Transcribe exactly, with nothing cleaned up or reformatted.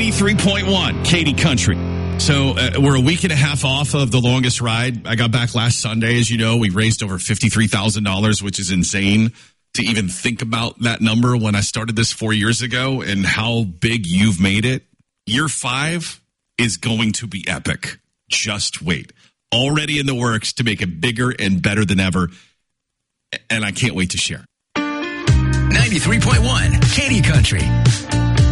ninety-three point one, Katy Country. So uh, we're a week and a half off of the longest ride. I got back last Sunday. As you know, we raised over fifty-three thousand dollars, which is insane to even think about that number when I started this four years ago and how big you've made it. Year five is going to be epic. Just wait. Already in the works to make it bigger and better than ever. And I can't wait to share. ninety-three point one, Katy Country.